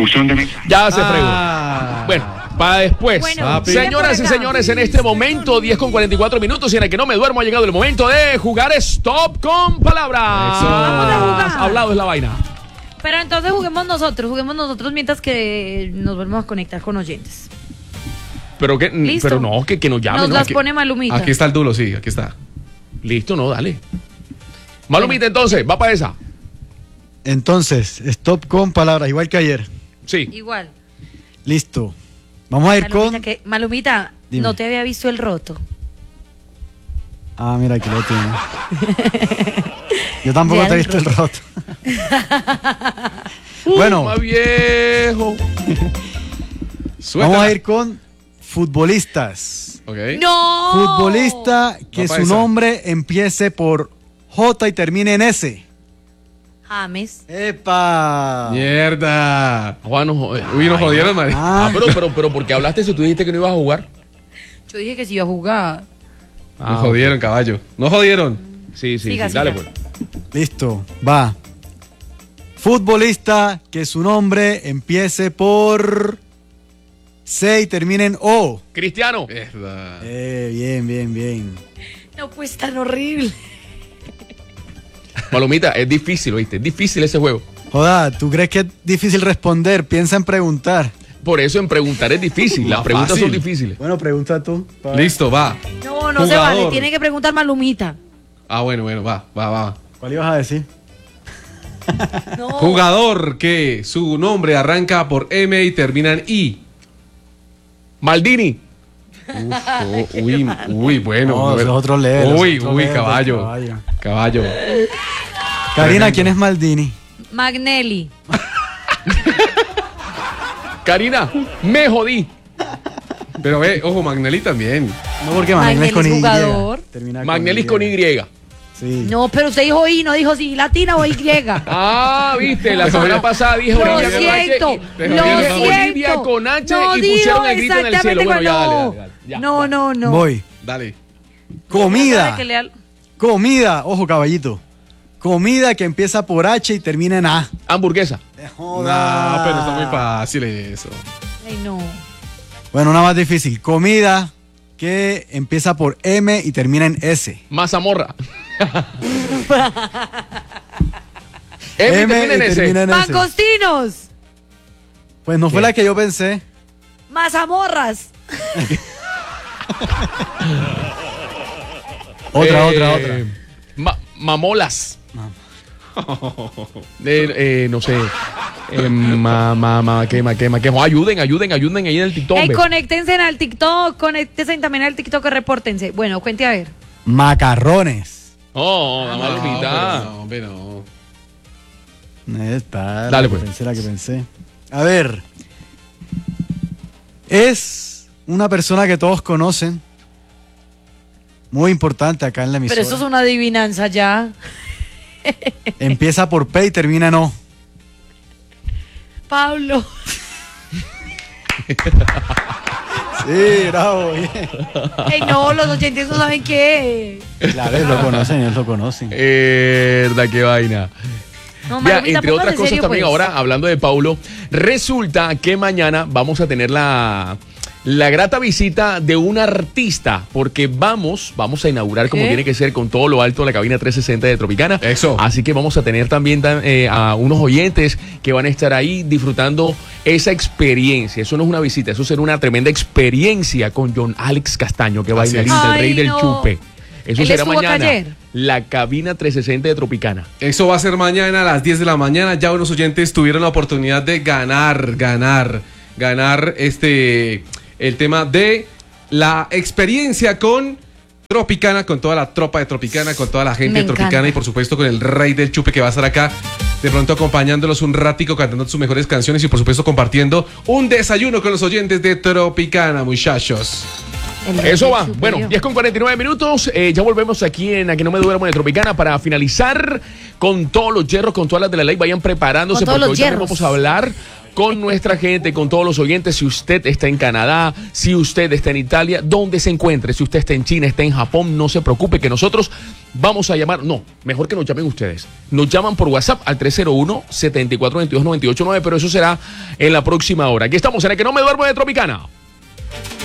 Buzón de mensajes. Ya se fregó. Bueno, para después. Bueno, Señoras y señores, en este momento, 10:44 y en el que no me duermo, ha llegado el momento de jugar Stop con Palabras. Vamos a jugar. Hablado es la vaina. Pero entonces juguemos nosotros mientras que nos volvemos a conectar con oyentes. Pero que, ¿Listo? pero no, que nos llamen. Nos ¿no? las Aquí, pone Malumita. Aquí está el dulo, sí, aquí está. listo, no, dale. Malumita, entonces, va para esa. Entonces, stop con palabras, igual que ayer. Sí. Igual. Listo. Vamos a ir con... Malumita, Dime. no te había visto el roto. Ah, mira, aquí lo tiene. Yo tampoco Ya te he el visto el roto. Bueno, Más viejo. vamos a ir con futbolistas. Ok. ¡No! Futbolista que Va pa' su esa. nombre empiece por J y termine en S. James. ¡Epa! Mierda. Juan, no, Uy, nos jodieron, María. Ah, pero ¿por qué hablaste si tú dijiste que no ibas a jugar? Yo dije que si iba a jugar. Nos jodieron, caballo. Nos jodieron. Sí, Siga, dale siga. pues. listo, va. Futbolista que su nombre empiece por C y termine en O. Cristiano. Mierda. Bien, bien, bien. No, pues tan horrible. Malumita, es difícil, ¿oíste? Es difícil ese juego. Joda, ¿tú crees que es difícil responder? Piensa en preguntar. Por eso en preguntar es difícil. Las Más preguntas fácil. son difíciles. Bueno, pregunta tú. pa' ver. Listo, va. No, no se Jugador. vale. Tiene que preguntar Malumita. Ah, bueno, va. ¿Cuál ibas a decir? No. Jugador que su nombre arranca por M y termina en I. Maldini. Uy, bueno. No, a ver. eso es otro level, Uy, eso es otro level, caballo. Caballo. Karina, ¿quién es Maldini? Magnelli. Karina, me jodí. Pero ve, ojo, Magnelli también. No, porque Magnelli es con Magnelli Y. es jugador. Termina Magnelis con Y. Sí. No, pero usted dijo I, no dijo si latina o Y. Ah, viste, la semana pasada dije Lo Olivia con H siento, y- lo dije siento. Olivia con H No y dijo pusieron el grito en el cielo. exactamente Bueno, ya, cuando- dale. Ya. No. Voy. Dale. Comida. Que lea- Comida. Ojo, caballito. Comida que empieza por H y termina en A. Hamburguesa. No, pero está muy fácil eso. Ay, no. Bueno, una más difícil. Comida que empieza por M y termina en S. Mazamorra. M termina en y ese. termina en S. Mangostinos. Pues no fue la que yo pensé. Mazamorras. Otra. Mamolas. No sé. Que ayuden ahí en el TikTok. Ey, hombre. conéctense al TikTok, conéctense también al TikTok, repórtense. Bueno, cuente a ver. Macarrones. Oh, la malumita. No, hombre, no. Está, Dale, la que pues. pensé, la que pensé. A ver. Es una persona que todos conocen. Muy importante acá en la emisora. Pero eso es una adivinanza ya. Empieza por P y termina en O. Pablo. Sí, bravo, bien. Ey, no, los oyentes no saben qué. Claro, ellos lo conocen. Verdad, qué vaina. No, Ya, Malumita, entre otras póngase cosas serio, también, pues. ahora hablando de Paulo, resulta que mañana vamos a tener la grata visita de un artista, porque vamos a inaugurar como ¿Qué? tiene que ser con todo lo alto la cabina 360 de Tropicana. Eso. Así que vamos a tener también a unos oyentes que van a estar ahí disfrutando esa experiencia. Eso no es una visita, eso será una tremenda experiencia con John Alex Castaño, que Así bailarín es. del Ay, rey del no. chupe. Eso Él será estuvo acá mañana. ayer. La cabina 360 de Tropicana. Eso va a ser mañana a las 10 de la mañana. Ya unos oyentes tuvieron la oportunidad de ganar el tema de la experiencia con Tropicana, con toda la tropa de Tropicana, con toda la gente Me de Tropicana encanta. y por supuesto con el rey del chupe que va a estar acá de pronto acompañándolos un ratico, cantando sus mejores canciones y por supuesto compartiendo un desayuno con los oyentes de Tropicana, muchachos. El rey Eso del va. chupe, Bueno, yo. 10:49. Ya volvemos aquí en A Que No Me Duermo de Tropicana para finalizar con todos los hierros, con todas las de la ley. Vayan preparándose Con todos porque los hoy también hierros. vamos a hablar con nuestra gente, con todos los oyentes. Si usted está en Canadá, si usted está en Italia, donde se encuentre, si usted está en China, está en Japón, no se preocupe que nosotros vamos a llamar, no, mejor que nos llamen ustedes. Nos llaman por WhatsApp al 301-7422-989, pero eso será en la próxima hora. Aquí estamos en el que no me duermo de Tropicana.